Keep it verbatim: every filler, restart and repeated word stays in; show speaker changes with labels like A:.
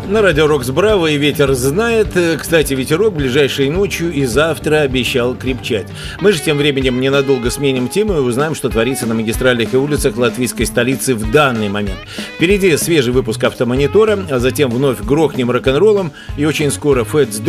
A: на радио Рокс Браво и ветер знает. Кстати, ветерок ближайшей ночью и завтра обещал крепчать. Мы же тем временем ненадолго сменим тему и узнаем, что творится на магистралях и улицах латвийской столицы в данный момент. Впереди свежий выпуск Автомонитора, а затем вновь грохнем рок-н-роллом и очень скоро Фэтс